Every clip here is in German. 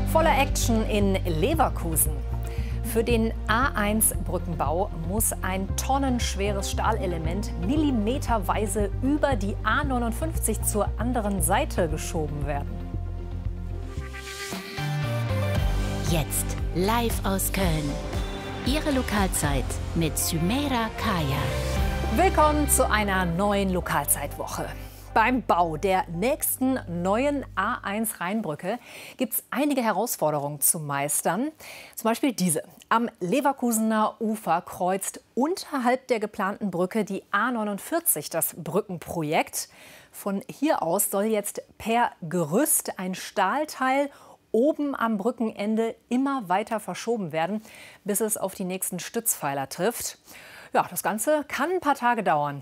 Voller Action in Leverkusen. Für den A1-Brückenbau muss ein tonnenschweres Stahlelement millimeterweise über die A59 zur anderen Seite geschoben werden. Jetzt live aus Köln. Ihre Lokalzeit mit Sümeira Kaya. Willkommen zu einer neuen Lokalzeitwoche. Beim Bau der nächsten neuen A1 Rheinbrücke gibt es einige Herausforderungen zu meistern. Zum Beispiel diese. Am Leverkusener Ufer kreuzt unterhalb der geplanten Brücke die A49 das Brückenprojekt. Von hier aus soll jetzt per Gerüst ein Stahlteil oben am Brückenende immer weiter verschoben werden, bis es auf die nächsten Stützpfeiler trifft. Ja, das Ganze kann ein paar Tage dauern.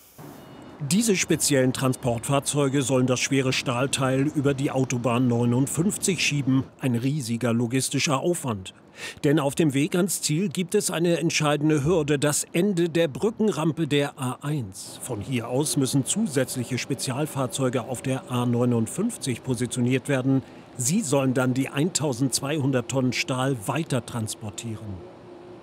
Diese speziellen Transportfahrzeuge sollen das schwere Stahlteil über die Autobahn 59 schieben. Ein riesiger logistischer Aufwand. Denn auf dem Weg ans Ziel gibt es eine entscheidende Hürde, das Ende der Brückenrampe der A1. Von hier aus müssen zusätzliche Spezialfahrzeuge auf der A59 positioniert werden. Sie sollen dann die 1200 Tonnen Stahl weiter transportieren.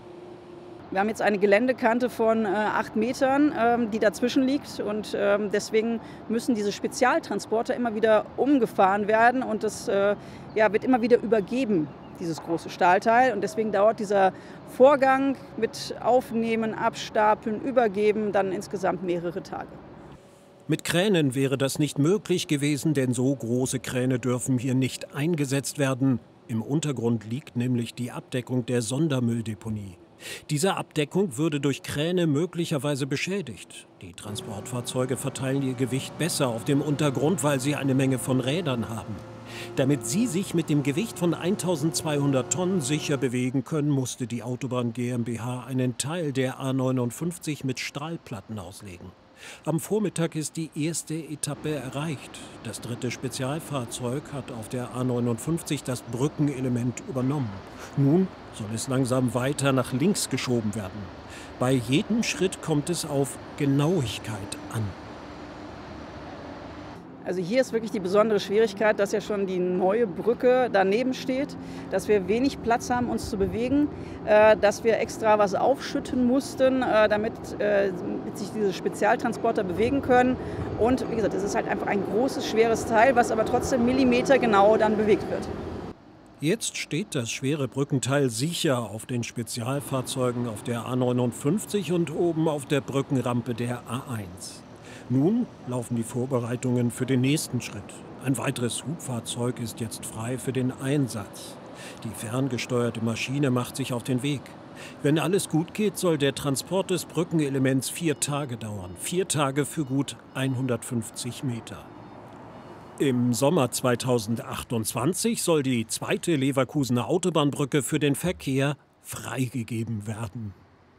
Wir haben jetzt eine Geländekante von 8 Metern, die dazwischen liegt. Und deswegen müssen diese Spezialtransporter immer wieder umgefahren werden. Und das wird immer wieder übergeben, dieses große Stahlteil. Und deswegen dauert dieser Vorgang mit Aufnehmen, Abstapeln, Übergeben dann insgesamt mehrere Tage. Mit Kränen wäre das nicht möglich gewesen, denn so große Kräne dürfen hier nicht eingesetzt werden. Im Untergrund liegt nämlich die Abdeckung der Sondermülldeponie. Diese Abdeckung würde durch Kräne möglicherweise beschädigt. Die Transportfahrzeuge verteilen ihr Gewicht besser auf dem Untergrund, weil sie eine Menge von Rädern haben. Damit sie sich mit dem Gewicht von 1200 Tonnen sicher bewegen können, musste die Autobahn GmbH einen Teil der A59 mit Stahlplatten auslegen. Am Vormittag ist die erste Etappe erreicht. Das dritte Spezialfahrzeug hat auf der A59 das Brückenelement übernommen. Nun soll es langsam weiter nach links geschoben werden. Bei jedem Schritt kommt es auf Genauigkeit an. Also hier ist wirklich die besondere Schwierigkeit, dass ja schon die neue Brücke daneben steht, dass wir wenig Platz haben, uns zu bewegen, dass wir extra was aufschütten mussten, damit sich diese Spezialtransporter bewegen können. Und wie gesagt, es ist halt einfach ein großes, schweres Teil, was aber trotzdem millimetergenau dann bewegt wird. Jetzt steht das schwere Brückenteil sicher auf den Spezialfahrzeugen auf der A59 und oben auf der Brückenrampe der A1. Nun laufen die Vorbereitungen für den nächsten Schritt. Ein weiteres Hubfahrzeug ist jetzt frei für den Einsatz. Die ferngesteuerte Maschine macht sich auf den Weg. Wenn alles gut geht, soll der Transport des Brückenelements 4 Tage dauern. 4 Tage für gut 150 Meter. Im Sommer 2028 soll die zweite Leverkusener Autobahnbrücke für den Verkehr freigegeben werden.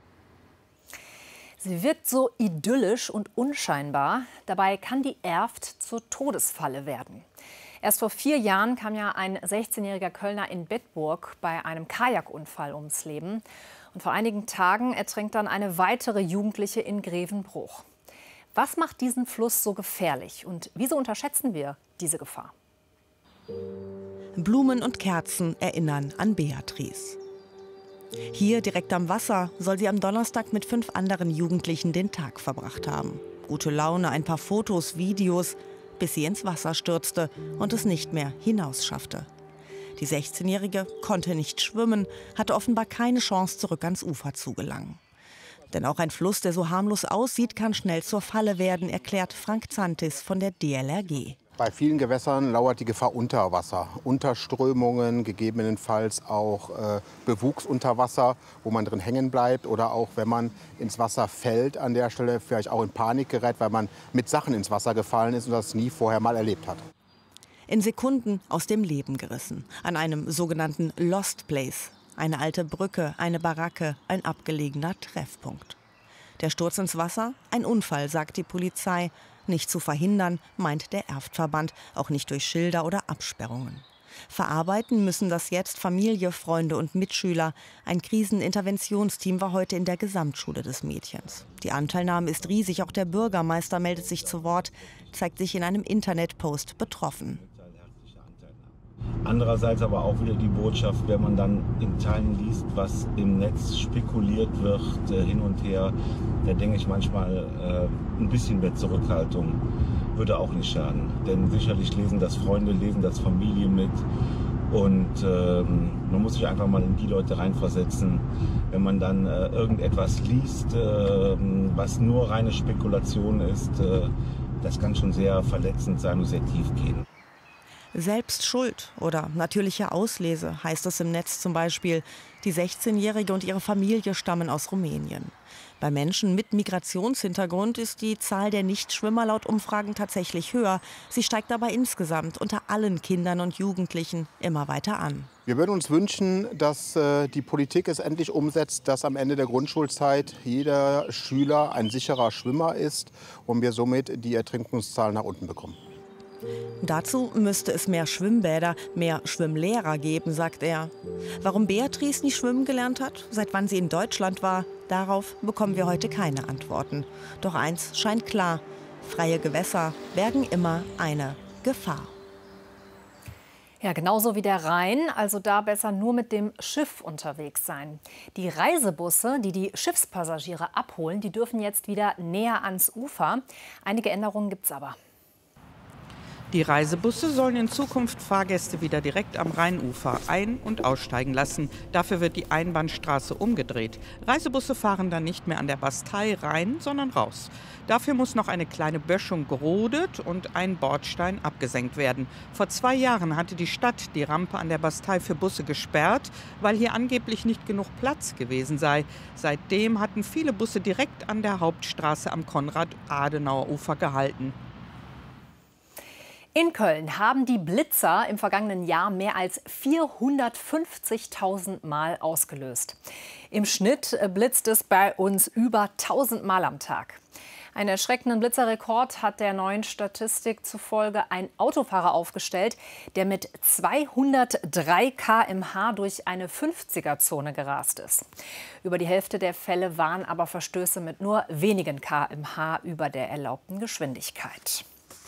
Sie wirkt so idyllisch und unscheinbar. Dabei kann die Erft zur Todesfalle werden. Erst vor 4 Jahren kam ja ein 16-jähriger Kölner in Bedburg bei einem Kajakunfall ums Leben. Und vor einigen Tagen ertrinkt dann eine weitere Jugendliche in Grevenbruch. Was macht diesen Fluss so gefährlich und wieso unterschätzen wir diese Gefahr? Blumen und Kerzen erinnern an Beatrice. Hier direkt am Wasser soll sie am Donnerstag mit 5 anderen Jugendlichen den Tag verbracht haben. Gute Laune, ein paar Fotos, Videos, bis sie ins Wasser stürzte und es nicht mehr hinaus schaffte. Die 16-Jährige konnte nicht schwimmen, hatte offenbar keine Chance, zurück ans Ufer zu gelangen. Denn auch ein Fluss, der so harmlos aussieht, kann schnell zur Falle werden, erklärt Frank Zantis von der DLRG. Bei vielen Gewässern lauert die Gefahr unter Wasser. Unterströmungen, gegebenenfalls auch Bewuchs unter Wasser, wo man drin hängen bleibt. Oder auch, wenn man ins Wasser fällt, an der Stelle vielleicht auch in Panik gerät, weil man mit Sachen ins Wasser gefallen ist und das nie vorher mal erlebt hat. In Sekunden aus dem Leben gerissen. An einem sogenannten Lost Place. Eine alte Brücke, eine Baracke, ein abgelegener Treffpunkt. Der Sturz ins Wasser? Ein Unfall, sagt die Polizei. Nicht zu verhindern, meint der Erftverband, auch nicht durch Schilder oder Absperrungen. Verarbeiten müssen das jetzt Familie, Freunde und Mitschüler. Ein Kriseninterventionsteam war heute in der Gesamtschule des Mädchens. Die Anteilnahme ist riesig, auch der Bürgermeister meldet sich zu Wort, zeigt sich in einem Internetpost betroffen. Andererseits aber auch wieder die Botschaft, wenn man dann in Teilen liest, was im Netz spekuliert wird, hin und her, da denke ich manchmal, ein bisschen mehr Zurückhaltung würde auch nicht schaden. Denn sicherlich lesen das Freunde, lesen das Familie mit. Und man muss sich einfach mal in die Leute reinversetzen, wenn man dann irgendetwas liest, was nur reine Spekulation ist. Das kann schon sehr verletzend sein und sehr tief gehen. Selbst Schuld oder natürliche Auslese heißt es im Netz zum Beispiel. Die 16-Jährige und ihre Familie stammen aus Rumänien. Bei Menschen mit Migrationshintergrund ist die Zahl der Nichtschwimmer laut Umfragen tatsächlich höher. Sie steigt aber insgesamt unter allen Kindern und Jugendlichen immer weiter an. Wir würden uns wünschen, dass die Politik es endlich umsetzt, dass am Ende der Grundschulzeit jeder Schüler ein sicherer Schwimmer ist und wir somit die Ertrinkungszahlen nach unten bekommen. Dazu müsste es mehr Schwimmbäder, mehr Schwimmlehrer geben, sagt er. Warum Beatrice nie schwimmen gelernt hat, seit wann sie in Deutschland war, darauf bekommen wir heute keine Antworten. Doch eins scheint klar: freie Gewässer bergen immer eine Gefahr. Ja, genauso wie der Rhein, also da besser nur mit dem Schiff unterwegs sein. Die Reisebusse, die die Schiffspassagiere abholen, die dürfen jetzt wieder näher ans Ufer. Einige Änderungen gibt's aber. Die Reisebusse sollen in Zukunft Fahrgäste wieder direkt am Rheinufer ein- und aussteigen lassen. Dafür wird die Einbahnstraße umgedreht. Reisebusse fahren dann nicht mehr an der Bastei rein, sondern raus. Dafür muss noch eine kleine Böschung gerodet und ein Bordstein abgesenkt werden. Vor 2 Jahren hatte die Stadt die Rampe an der Bastei für Busse gesperrt, weil hier angeblich nicht genug Platz gewesen sei. Seitdem hatten viele Busse direkt an der Hauptstraße am Konrad-Adenauer-Ufer gehalten. In Köln haben die Blitzer im vergangenen Jahr mehr als 450.000 Mal ausgelöst. Im Schnitt blitzt es bei uns über 1.000 Mal am Tag. Einen erschreckenden Blitzerrekord hat der neuen Statistik zufolge ein Autofahrer aufgestellt, der mit 203 km/h durch eine 50er-Zone gerast ist. Über die Hälfte der Fälle waren aber Verstöße mit nur wenigen km/h über der erlaubten Geschwindigkeit.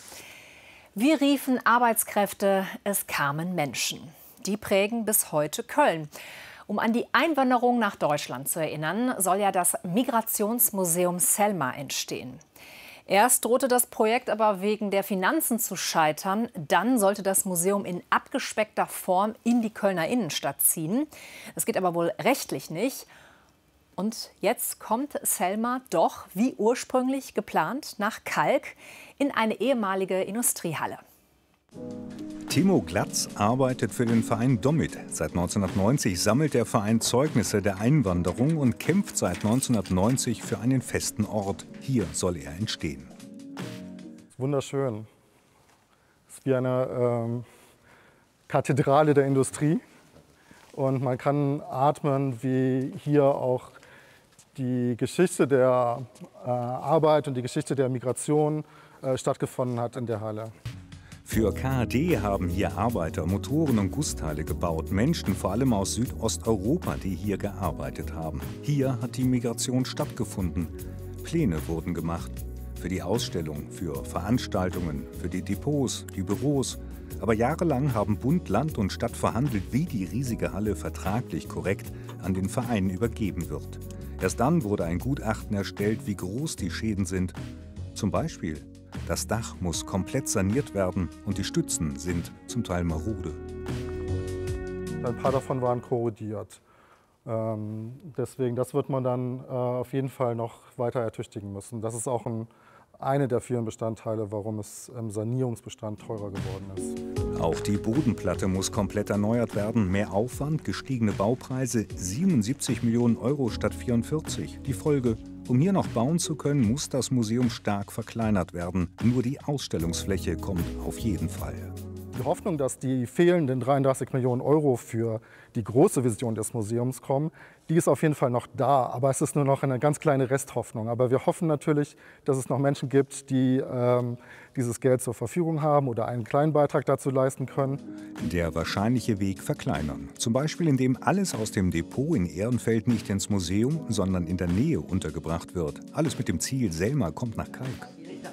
Wir riefen Arbeitskräfte, es kamen Menschen. Die prägen bis heute Köln. Um an die Einwanderung nach Deutschland zu erinnern, soll ja das Migrationsmuseum Selma entstehen. Erst drohte das Projekt aber wegen der Finanzen zu scheitern. Dann sollte das Museum in abgespeckter Form in die Kölner Innenstadt ziehen. Das geht aber wohl rechtlich nicht. Und jetzt kommt Selma doch, wie ursprünglich geplant, nach Kalk in eine ehemalige Industriehalle. Timo Glatz arbeitet für den Verein Domit. Seit 1990 sammelt der Verein Zeugnisse der Einwanderung und kämpft seit 1990 für einen festen Ort. Hier soll er entstehen. Wunderschön. Es ist wie eine Kathedrale der Industrie. Und man kann atmen, wie hier auch die Geschichte der Arbeit und die Geschichte der Migration stattgefunden hat in der Halle. Für KAD haben hier Arbeiter Motoren und Gussteile gebaut. Menschen, vor allem aus Südosteuropa, die hier gearbeitet haben. Hier hat die Migration stattgefunden. Pläne wurden gemacht. Für die Ausstellung, für Veranstaltungen, für die Depots, die Büros. Aber jahrelang haben Bund, Land und Stadt verhandelt, wie die riesige Halle vertraglich korrekt an den Verein übergeben wird. Erst dann wurde ein Gutachten erstellt, wie groß die Schäden sind. Zum Beispiel: Das Dach muss komplett saniert werden und die Stützen sind zum Teil marode. Ein paar davon waren korrodiert. Deswegen, das wird man dann auf jeden Fall noch weiter ertüchtigen müssen. Das ist auch eine der vielen Bestandteile, warum es im Sanierungsbestand teurer geworden ist. Auch die Bodenplatte muss komplett erneuert werden. Mehr Aufwand, gestiegene Baupreise, 77 Millionen Euro statt 44. Die Folge: Um hier noch bauen zu können, muss das Museum stark verkleinert werden. Nur die Ausstellungsfläche kommt auf jeden Fall. Die Hoffnung, dass die fehlenden 33 Millionen Euro für die große Vision des Museums kommen, die ist auf jeden Fall noch da. Aber es ist nur noch eine ganz kleine Resthoffnung. Aber wir hoffen natürlich, dass es noch Menschen gibt, die dieses Geld zur Verfügung haben oder einen kleinen Beitrag dazu leisten können. Der wahrscheinliche Weg verkleinern. Zum Beispiel, indem alles aus dem Depot in Ehrenfeld nicht ins Museum, sondern in der Nähe untergebracht wird. Alles mit dem Ziel, Selma kommt nach Kalk.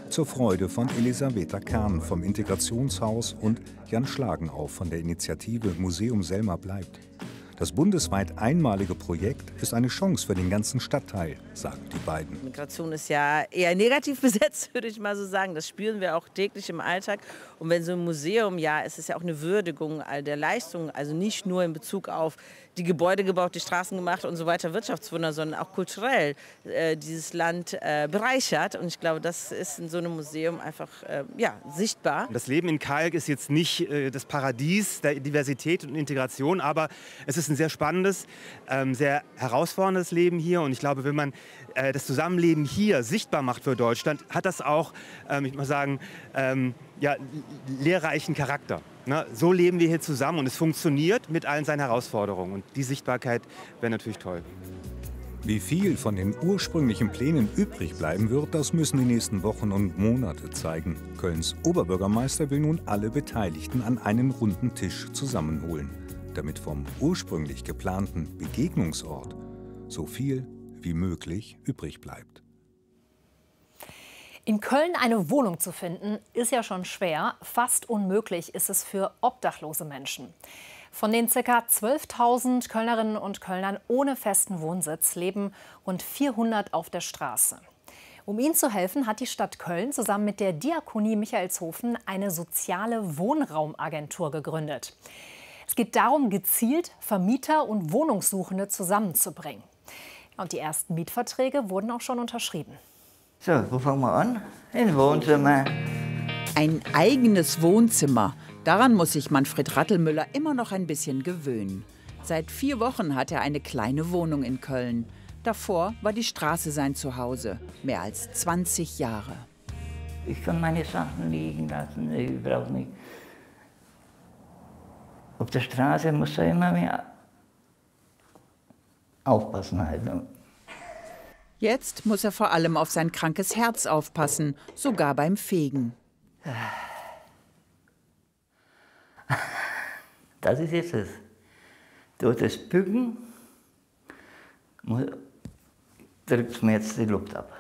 zur Freude von Elisabetta Kern vom Integrationshaus und Jan Schlagenauf von der Initiative Museum Selma bleibt. Das bundesweit einmalige Projekt ist eine Chance für den ganzen Stadtteil, sagen die beiden. Migration ist ja eher negativ besetzt, würde ich mal so sagen. Das spüren wir auch täglich im Alltag. Und wenn so ein Museum, ja, es ist ja auch eine Würdigung all der Leistungen, also nicht nur in Bezug auf die Gebäude gebaut, die Straßen gemacht und so weiter, Wirtschaftswunder, sondern auch kulturell dieses Land bereichert. Und ich glaube, das ist in so einem Museum einfach sichtbar. Das Leben in Kalk ist jetzt nicht das Paradies der Diversität und Integration, aber es ist ein sehr spannendes, sehr herausforderndes Leben hier. Und ich glaube, wenn man das Zusammenleben hier sichtbar macht für Deutschland, hat das auch, ich muss sagen, lehrreichen Charakter. Ne? So leben wir hier zusammen und es funktioniert mit allen seinen Herausforderungen. Und die Sichtbarkeit wäre natürlich toll. Wie viel von den ursprünglichen Plänen übrig bleiben wird, das müssen die nächsten Wochen und Monate zeigen. Kölns Oberbürgermeister will nun alle Beteiligten an einen runden Tisch zusammenholen, damit vom ursprünglich geplanten Begegnungsort so viel wie möglich übrig bleibt. In Köln eine Wohnung zu finden, ist ja schon schwer. Fast unmöglich ist es für obdachlose Menschen. Von den ca. 12.000 Kölnerinnen und Kölnern ohne festen Wohnsitz leben rund 400 auf der Straße. Um ihnen zu helfen, hat die Stadt Köln zusammen mit der Diakonie Michaelshofen eine soziale Wohnraumagentur gegründet. Es geht darum, gezielt Vermieter und Wohnungssuchende zusammenzubringen. Und die ersten Mietverträge wurden auch schon unterschrieben. So, wo fangen wir an? Im Wohnzimmer. Ein eigenes Wohnzimmer. Daran muss sich Manfred Rattelmüller immer noch ein bisschen gewöhnen. Seit 4 Wochen hat er eine kleine Wohnung in Köln. Davor war die Straße sein Zuhause. Mehr als 20 Jahre. Ich kann meine Sachen liegen lassen, überhaupt nicht. Auf der Straße muss er immer mehr aufpassen halt. Jetzt muss er vor allem auf sein krankes Herz aufpassen, sogar beim Fegen. Das ist jetzt es. Durch das Bücken drückt mir jetzt die Luft ab.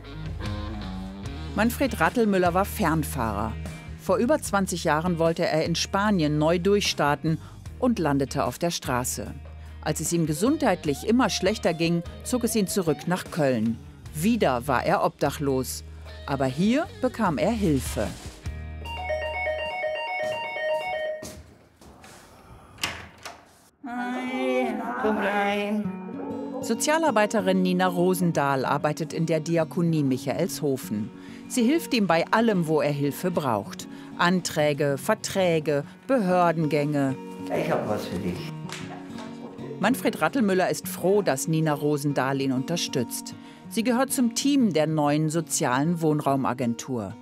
Manfred Rattelmüller war Fernfahrer. Vor über 20 Jahren wollte er in Spanien neu durchstarten und landete auf der Straße. Als es ihm gesundheitlich immer schlechter ging, zog es ihn zurück nach Köln. Wieder war er obdachlos. Aber hier bekam er Hilfe. Komm rein. Sozialarbeiterin Nina Rosendahl arbeitet in der Diakonie Michaelshofen. Sie hilft ihm bei allem, wo er Hilfe braucht. Anträge, Verträge, Behördengänge. Ich habe was für dich. Manfred Rattelmüller ist froh, dass Nina Rosendahl ihn unterstützt. Sie gehört zum Team der neuen sozialen Wohnraumagentur.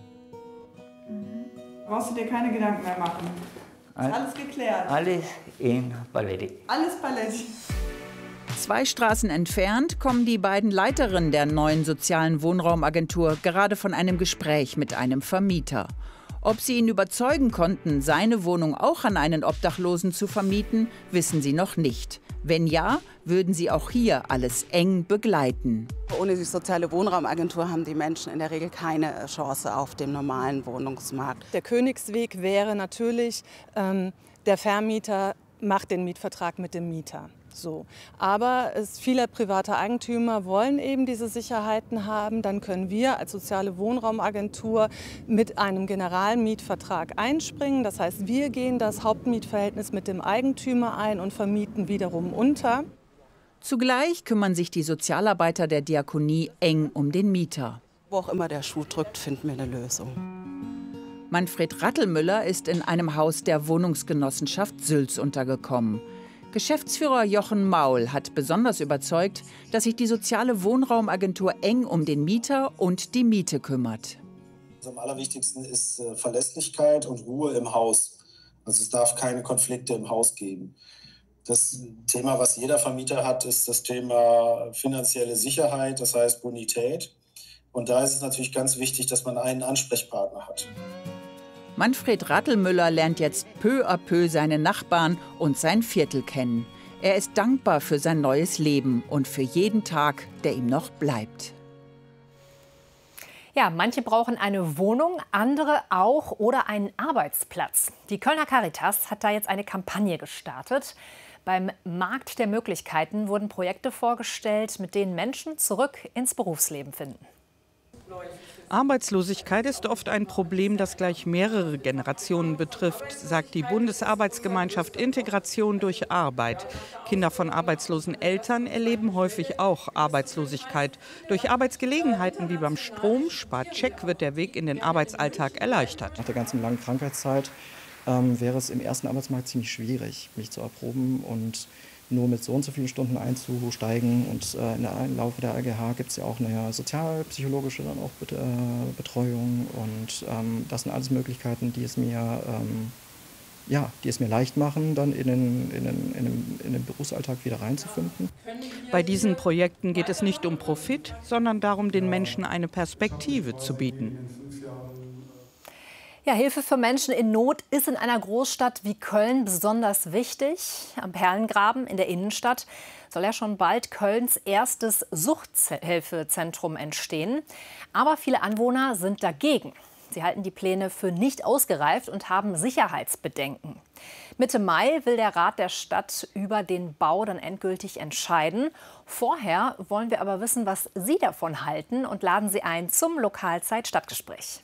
Brauchst du dir keine Gedanken mehr machen. Ist alles geklärt. Alles in Paletti. Alles Paletti. 2 Straßen entfernt kommen die beiden Leiterinnen der neuen sozialen Wohnraumagentur gerade von einem Gespräch mit einem Vermieter. Ob sie ihn überzeugen konnten, seine Wohnung auch an einen Obdachlosen zu vermieten, wissen sie noch nicht. Wenn ja, würden sie auch hier alles eng begleiten. Ohne die soziale Wohnraumagentur haben die Menschen in der Regel keine Chance auf dem normalen Wohnungsmarkt. Der Königsweg wäre natürlich, der Vermieter macht den Mietvertrag mit dem Mieter. So. Aber viele private Eigentümer wollen eben diese Sicherheiten haben. Dann können wir als soziale Wohnraumagentur mit einem Generalmietvertrag einspringen. Das heißt, wir gehen das Hauptmietverhältnis mit dem Eigentümer ein und vermieten wiederum unter. Zugleich kümmern sich die Sozialarbeiter der Diakonie eng um den Mieter. Wo auch immer der Schuh drückt, finden wir eine Lösung. Manfred Rattelmüller ist in einem Haus der Wohnungsgenossenschaft Sülz untergekommen. Geschäftsführer Jochen Maul hat besonders überzeugt, dass sich die soziale Wohnraumagentur eng um den Mieter und die Miete kümmert. Am allerwichtigsten ist Verlässlichkeit und Ruhe im Haus. Also es darf keine Konflikte im Haus geben. Das Thema, was jeder Vermieter hat, ist das Thema finanzielle Sicherheit, das heißt Bonität. Und da ist es natürlich ganz wichtig, dass man einen Ansprechpartner hat. Manfred Rattelmüller lernt jetzt peu à peu seine Nachbarn und sein Viertel kennen. Er ist dankbar für sein neues Leben und für jeden Tag, der ihm noch bleibt. Ja, manche brauchen eine Wohnung, andere auch oder einen Arbeitsplatz. Die Kölner Caritas hat da jetzt eine Kampagne gestartet. Beim Markt der Möglichkeiten wurden Projekte vorgestellt, mit denen Menschen zurück ins Berufsleben finden. Arbeitslosigkeit ist oft ein Problem, das gleich mehrere Generationen betrifft, sagt die Bundesarbeitsgemeinschaft Integration durch Arbeit. Kinder von arbeitslosen Eltern erleben häufig auch Arbeitslosigkeit. Durch Arbeitsgelegenheiten wie beim Stromsparcheck wird der Weg in den Arbeitsalltag erleichtert. Nach der ganzen langen Krankheitszeit wäre es im ersten Arbeitsmarkt ziemlich schwierig, mich zu erproben und nur mit so und so vielen Stunden einzusteigen. Und im Laufe der AGH gibt es ja auch eine sozialpsychologische dann auch Betreuung. Und das sind alles Möglichkeiten, die es mir leicht machen, dann in den Berufsalltag wieder reinzufinden. Bei diesen Projekten geht es nicht um Profit, sondern darum, den Menschen eine Perspektive zu bieten. Ja, Hilfe für Menschen in Not ist in einer Großstadt wie Köln besonders wichtig. Am Perlengraben in der Innenstadt soll ja schon bald Kölns erstes Suchthilfezentrum entstehen. Aber viele Anwohner sind dagegen. Sie halten die Pläne für nicht ausgereift und haben Sicherheitsbedenken. Mitte Mai will der Rat der Stadt über den Bau dann endgültig entscheiden. Vorher wollen wir aber wissen, was Sie davon halten und laden Sie ein zum Lokalzeit-Stadtgespräch.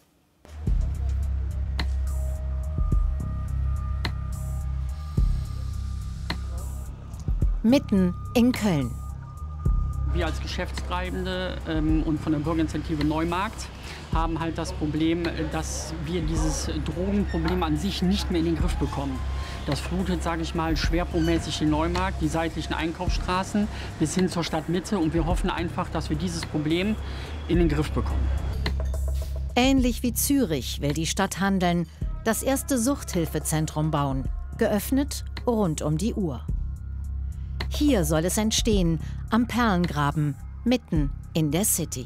Mitten in Köln. Wir als Geschäftstreibende und von der Bürgerinitiative Neumarkt haben halt das Problem, dass wir dieses Drogenproblem an sich nicht mehr in den Griff bekommen. Das flutet, sage ich mal, schwerpunktmäßig den Neumarkt, die seitlichen Einkaufsstraßen bis hin zur Stadtmitte. Und wir hoffen einfach, dass wir dieses Problem in den Griff bekommen. Ähnlich wie Zürich will die Stadt handeln, das erste Suchthilfezentrum bauen, geöffnet rund um die Uhr. Hier soll es entstehen, am Perlengraben, mitten in der City.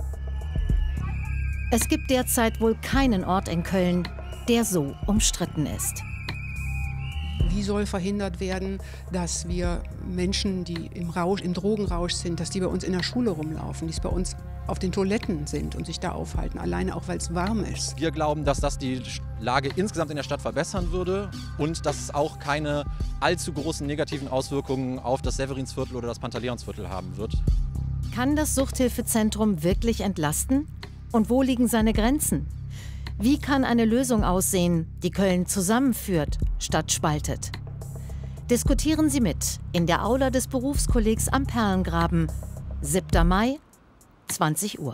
Es gibt derzeit wohl keinen Ort in Köln, der so umstritten ist. Wie soll verhindert werden, dass wir Menschen, die im Drogenrausch sind, dass die bei uns in der Schule rumlaufen, die bei uns auf den Toiletten sind und sich da aufhalten, alleine auch, weil es warm ist. Wir glauben, dass das die Lage insgesamt in der Stadt verbessern würde und dass es auch keine allzu großen negativen Auswirkungen auf das Severinsviertel oder das Pantaleonsviertel haben wird. Kann das Suchthilfezentrum wirklich entlasten? Und wo liegen seine Grenzen? Wie kann eine Lösung aussehen, die Köln zusammenführt, statt spaltet? Diskutieren Sie mit in der Aula des Berufskollegs am Perlengraben, 7. Mai, 20 Uhr.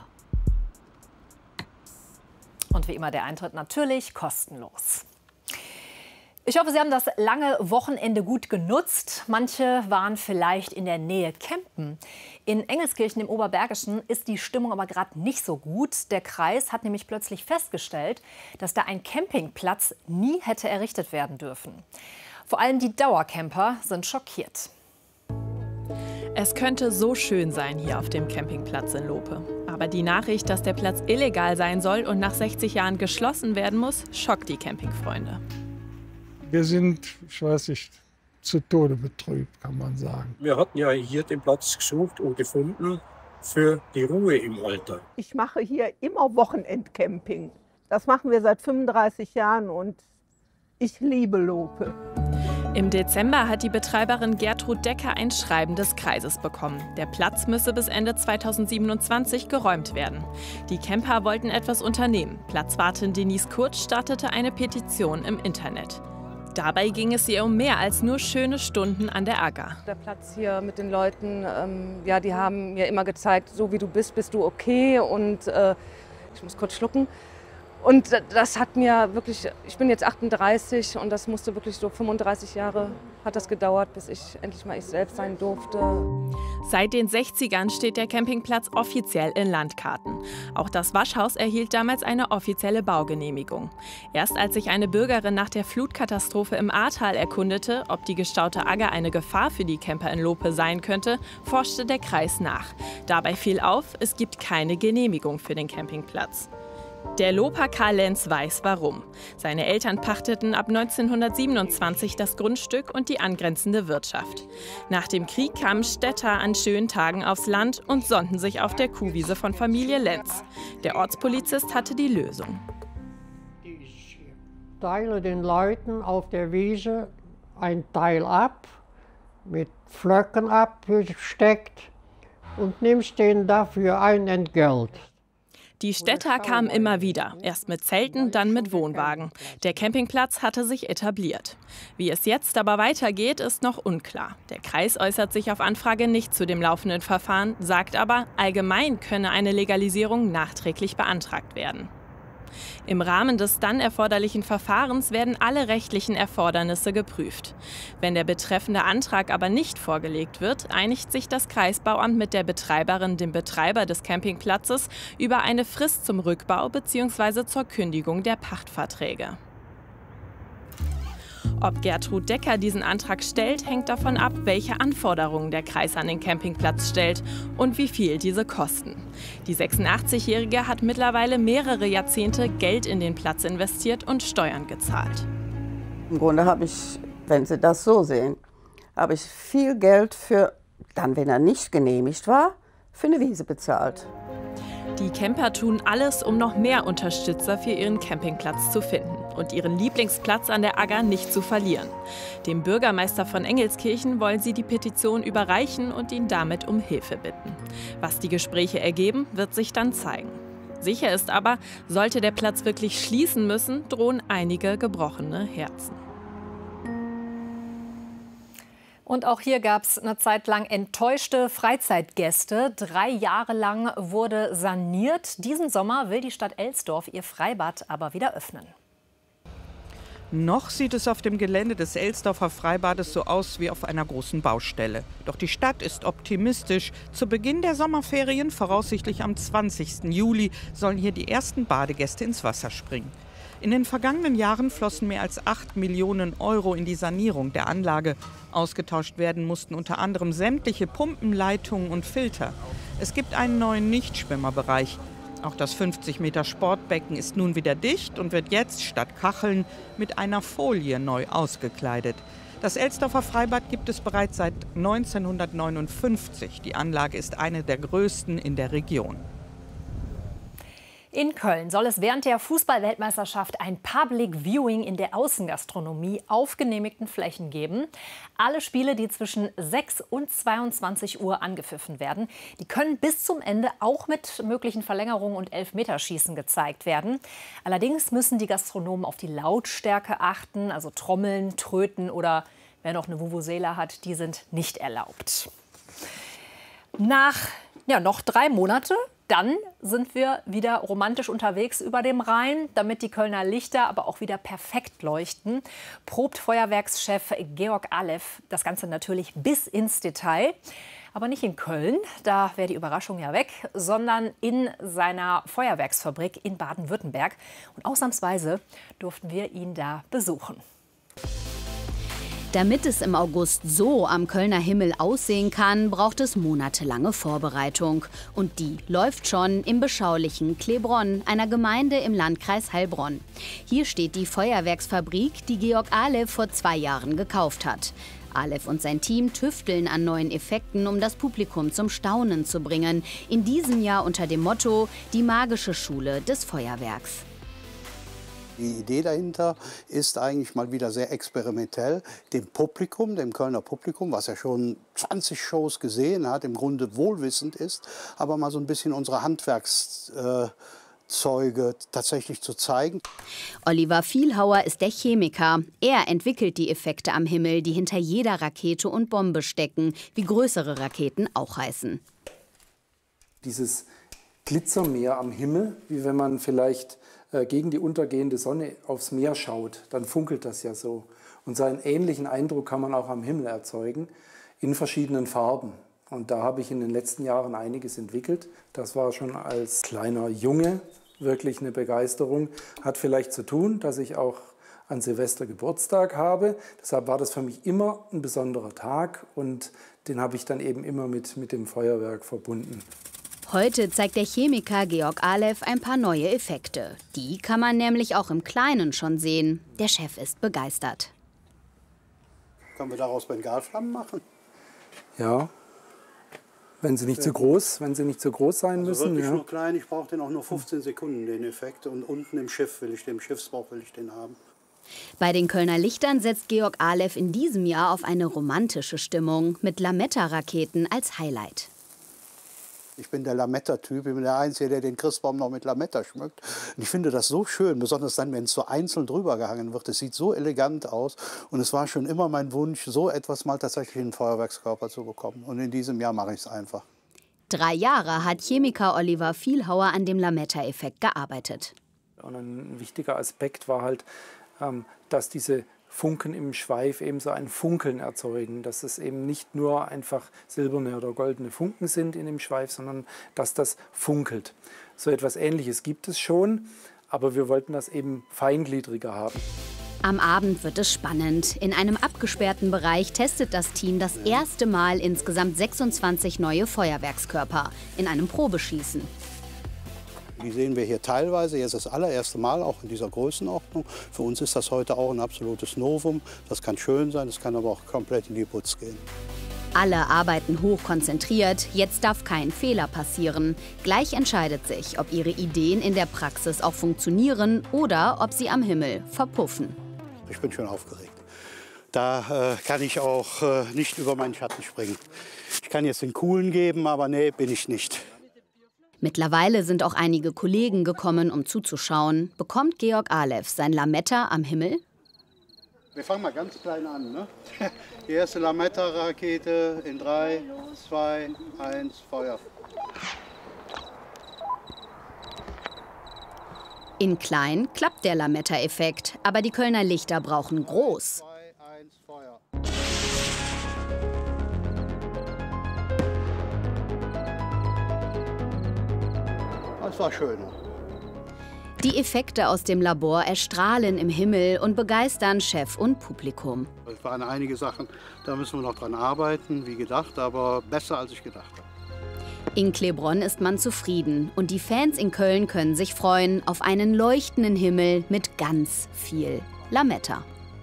Und wie immer der Eintritt natürlich kostenlos. Ich hoffe, Sie haben das lange Wochenende gut genutzt. Manche waren vielleicht in der Nähe campen. In Engelskirchen im Oberbergischen ist die Stimmung aber gerade nicht so gut. Der Kreis hat nämlich plötzlich festgestellt, dass da ein Campingplatz nie hätte errichtet werden dürfen. Vor allem die Dauercamper sind schockiert. Es könnte so schön sein hier auf dem Campingplatz in Lope. Aber die Nachricht, dass der Platz illegal sein soll und nach 60 Jahren geschlossen werden muss, schockt die Campingfreunde. Wir sind, ich weiß nicht, zu Tode betrübt, kann man sagen. Wir hatten ja hier den Platz gesucht und gefunden für die Ruhe im Alter. Ich mache hier immer Wochenendcamping. Das machen wir seit 35 Jahren und ich liebe Lope. Im Dezember hat die Betreiberin Gertrud Decker ein Schreiben des Kreises bekommen. Der Platz müsse bis Ende 2027 geräumt werden. Die Camper wollten etwas unternehmen. Platzwartin Denise Kurz startete eine Petition im Internet. Dabei ging es ihr um mehr als nur schöne Stunden an der Agger. Der Platz hier mit den Leuten, die haben mir immer gezeigt, so wie du bist, bist du okay. Und ich muss kurz schlucken. Und das hat mir wirklich, ich bin jetzt 38 und das musste wirklich so 35 Jahre hat das gedauert, bis ich endlich mal ich selbst sein durfte. Seit den 60ern steht der Campingplatz offiziell in Landkarten. Auch das Waschhaus erhielt damals eine offizielle Baugenehmigung. Erst als sich eine Bürgerin nach der Flutkatastrophe im Ahrtal erkundete, ob die gestaute Agger eine Gefahr für die Camper in Lope sein könnte, forschte der Kreis nach. Dabei fiel auf, es gibt keine Genehmigung für den Campingplatz. Der Loper Karl Lenz weiß warum. Seine Eltern pachteten ab 1927 das Grundstück und die angrenzende Wirtschaft. Nach dem Krieg kamen Städter an schönen Tagen aufs Land und sonnten sich auf der Kuhwiese von Familie Lenz. Der Ortspolizist hatte die Lösung. Ich teile den Leuten auf der Wiese ein Teil ab, mit Pflöcken abgesteckt und nimmst denen dafür ein Entgelt. Die Städter kamen immer wieder, erst mit Zelten, dann mit Wohnwagen. Der Campingplatz hatte sich etabliert. Wie es jetzt aber weitergeht, ist noch unklar. Der Kreis äußert sich auf Anfrage nicht zu dem laufenden Verfahren, sagt aber, allgemein könne eine Legalisierung nachträglich beantragt werden. Im Rahmen des dann erforderlichen Verfahrens werden alle rechtlichen Erfordernisse geprüft. Wenn der betreffende Antrag aber nicht vorgelegt wird, einigt sich das Kreisbauamt mit der Betreiberin, dem Betreiber des Campingplatzes, über eine Frist zum Rückbau bzw. zur Kündigung der Pachtverträge. Ob Gertrud Decker diesen Antrag stellt, hängt davon ab, welche Anforderungen der Kreis an den Campingplatz stellt und wie viel diese kosten. Die 86-Jährige hat mittlerweile mehrere Jahrzehnte Geld in den Platz investiert und Steuern gezahlt. Im Grunde habe ich, wenn Sie das so sehen, habe ich viel Geld für, dann wenn er nicht genehmigt war, für eine Wiese bezahlt. Die Camper tun alles, um noch mehr Unterstützer für ihren Campingplatz zu finden und ihren Lieblingsplatz an der Agger nicht zu verlieren. Dem Bürgermeister von Engelskirchen wollen sie die Petition überreichen und ihn damit um Hilfe bitten. Was die Gespräche ergeben, wird sich dann zeigen. Sicher ist aber, sollte der Platz wirklich schließen müssen, drohen einige gebrochene Herzen. Und auch hier gab es eine Zeit lang enttäuschte Freizeitgäste. 3 Jahre lang wurde saniert. Diesen Sommer will die Stadt Elsdorf ihr Freibad aber wieder öffnen. Noch sieht es auf dem Gelände des Elsdorfer Freibades so aus wie auf einer großen Baustelle. Doch die Stadt ist optimistisch. Zu Beginn der Sommerferien, voraussichtlich am 20. Juli, sollen hier die ersten Badegäste ins Wasser springen. In den vergangenen Jahren flossen mehr als 8 Millionen Euro in die Sanierung der Anlage. Ausgetauscht werden mussten unter anderem sämtliche Pumpen, Leitungen und Filter. Es gibt einen neuen Nichtschwimmerbereich. Auch das 50 Meter Sportbecken ist nun wieder dicht und wird jetzt statt Kacheln mit einer Folie neu ausgekleidet. Das Elsdorfer Freibad gibt es bereits seit 1959. Die Anlage ist eine der größten in der Region. In Köln soll es während der Fußball-Weltmeisterschaft ein Public Viewing in der Außengastronomie auf genehmigten Flächen geben. Alle Spiele, die zwischen 6 und 22 Uhr angepfiffen werden, die können bis zum Ende auch mit möglichen Verlängerungen und Elfmeterschießen gezeigt werden. Allerdings müssen die Gastronomen auf die Lautstärke achten, also Trommeln, Tröten oder wer noch eine Vuvuzela hat, die sind nicht erlaubt. Nach noch 3 Monate. Dann sind wir wieder romantisch unterwegs über dem Rhein, damit die Kölner Lichter aber auch wieder perfekt leuchten. Probt Feuerwerkschef Georg Alev das Ganze natürlich bis ins Detail. Aber nicht in Köln, da wäre die Überraschung ja weg, sondern in seiner Feuerwerksfabrik in Baden-Württemberg. Und ausnahmsweise durften wir ihn da besuchen. Damit es im August so am Kölner Himmel aussehen kann, braucht es monatelange Vorbereitung. Und die läuft schon im beschaulichen Klebronn, einer Gemeinde im Landkreis Heilbronn. Hier steht die Feuerwerksfabrik, die Georg Alev vor 2 Jahren gekauft hat. Alev und sein Team tüfteln an neuen Effekten, um das Publikum zum Staunen zu bringen. In diesem Jahr unter dem Motto „Die magische Schule des Feuerwerks“. Die Idee dahinter ist eigentlich mal wieder sehr experimentell, dem Publikum, dem Kölner Publikum, was ja schon 20 Shows gesehen hat, im Grunde wohlwissend ist, aber mal so ein bisschen unsere Handwerkszeuge tatsächlich zu zeigen. Oliver Vielhauer ist der Chemiker. Er entwickelt die Effekte am Himmel, die hinter jeder Rakete und Bombe stecken, wie größere Raketen auch heißen. Dieses Glitzermeer am Himmel, wie wenn man vielleicht gegen die untergehende Sonne aufs Meer schaut, dann funkelt das ja so. Und so einen ähnlichen Eindruck kann man auch am Himmel erzeugen, in verschiedenen Farben. Und da habe ich in den letzten Jahren einiges entwickelt. Das war schon als kleiner Junge wirklich eine Begeisterung. Hat vielleicht zu tun, dass ich auch an Silvester Geburtstag habe. Deshalb war das für mich immer ein besonderer Tag und den habe ich dann eben immer mit dem Feuerwerk verbunden. Heute zeigt der Chemiker Georg Alev ein paar neue Effekte. Die kann man nämlich auch im Kleinen schon sehen. Der Chef ist begeistert. Können wir daraus Bengalflammen machen? Ja, wenn sie nicht zu groß sein müssen. Wirklich ja. nur klein, ich brauche den auch nur 15 Sekunden, den Effekt. Und unten im Schiff im Schiffsbauch will ich den haben. Bei den Kölner Lichtern setzt Georg Alev in diesem Jahr auf eine romantische Stimmung mit Lametta-Raketen als Highlight. Ich bin der Lametta-Typ, ich bin der Einzige, der den Christbaum noch mit Lametta schmückt. Und ich finde das so schön, besonders dann, wenn es so einzeln drüber gehangen wird. Es sieht so elegant aus. Und es war schon immer mein Wunsch, so etwas mal tatsächlich in den Feuerwerkskörper zu bekommen. Und in diesem Jahr mache ich es einfach. 3 Jahre hat Chemiker Oliver Vielhauer an dem Lametta-Effekt gearbeitet. Und ein wichtiger Aspekt war halt, dass diese Funken im Schweif eben so ein Funkeln erzeugen, dass es eben nicht nur einfach silberne oder goldene Funken sind in dem Schweif, sondern dass das funkelt. So etwas Ähnliches gibt es schon, aber wir wollten das eben feingliedriger haben. Am Abend wird es spannend. In einem abgesperrten Bereich testet das Team das erste Mal insgesamt 26 neue Feuerwerkskörper in einem Probeschießen. Die sehen wir hier teilweise, jetzt das allererste Mal, auch in dieser Größenordnung. Für uns ist das heute auch ein absolutes Novum. Das kann schön sein, das kann aber auch komplett in die Putz gehen. Alle arbeiten hoch konzentriert, jetzt darf kein Fehler passieren. Gleich entscheidet sich, ob ihre Ideen in der Praxis auch funktionieren oder ob sie am Himmel verpuffen. Ich bin schon aufgeregt. Da kann ich auch nicht über meinen Schatten springen. Ich kann jetzt den Coolen geben, aber nee, bin ich nicht. Mittlerweile sind auch einige Kollegen gekommen, um zuzuschauen. Bekommt Georg Alev sein Lametta am Himmel? Wir fangen mal ganz klein an. Ne? Die erste Lametta-Rakete in 3, 2, 1, Feuer. In klein klappt der Lametta-Effekt, aber die Kölner Lichter brauchen groß. 2, 1, Feuer. Das war schön. Die Effekte aus dem Labor erstrahlen im Himmel und begeistern Chef und Publikum. Es waren einige Sachen, da müssen wir noch dran arbeiten, wie gedacht, aber besser als ich gedacht habe. In Klebronn ist man zufrieden und die Fans in Köln können sich freuen auf einen leuchtenden Himmel mit ganz viel Lametta.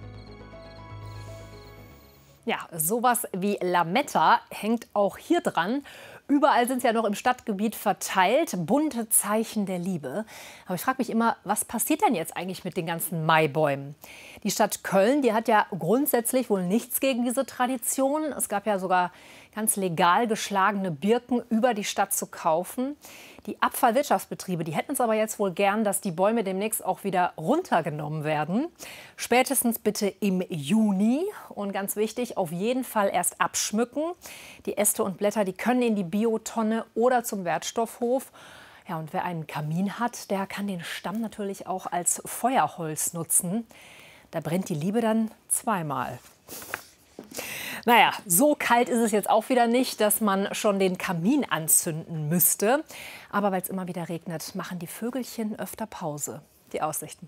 Ja, sowas wie Lametta hängt auch hier dran. Überall sind sie ja noch im Stadtgebiet verteilt, bunte Zeichen der Liebe. Aber ich frage mich immer, was passiert denn jetzt eigentlich mit den ganzen Maibäumen? Die Stadt Köln, die hat ja grundsätzlich wohl nichts gegen diese Tradition. Es gab ja sogar ganz legal geschlagene Birken über die Stadt zu kaufen. Die Abfallwirtschaftsbetriebe, die hätten es aber jetzt wohl gern, dass die Bäume demnächst auch wieder runtergenommen werden. Spätestens bitte im Juni. Und ganz wichtig, auf jeden Fall erst abschmücken. Die Äste und Blätter, die können in die Biotonne oder zum Wertstoffhof. Ja, und wer einen Kamin hat, der kann den Stamm natürlich auch als Feuerholz nutzen. Da brennt die Liebe dann zweimal. Naja, so kalt ist es jetzt auch wieder nicht, dass man schon den Kamin anzünden müsste. Aber weil es immer wieder regnet, machen die Vögelchen öfter Pause. Die Aussichten.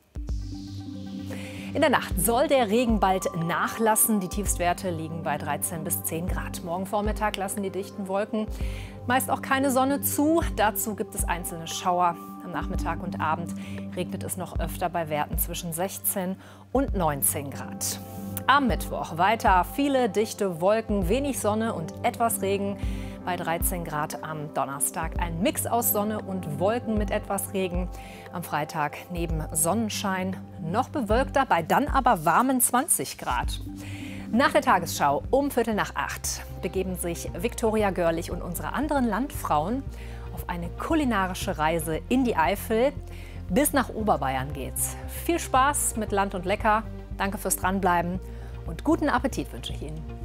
In der Nacht soll der Regen bald nachlassen. Die Tiefstwerte liegen bei 13 bis 10 Grad. Morgen Vormittag lassen die dichten Wolken meist auch keine Sonne zu. Dazu gibt es einzelne Schauer. Am Nachmittag und Abend regnet es noch öfter bei Werten zwischen 16 und 19 Grad. Am Mittwoch weiter viele dichte Wolken, wenig Sonne und etwas Regen. Bei 13 Grad am Donnerstag ein Mix aus Sonne und Wolken mit etwas Regen. Am Freitag neben Sonnenschein noch bewölkter, bei dann aber warmen 20 Grad. Nach der Tagesschau um 7:45 begeben sich Viktoria Görlich und unsere anderen Landfrauen auf eine kulinarische Reise in die Eifel. Bis nach Oberbayern geht's. Viel Spaß mit Land und Lecker. Danke fürs Dranbleiben und guten Appetit wünsche ich Ihnen.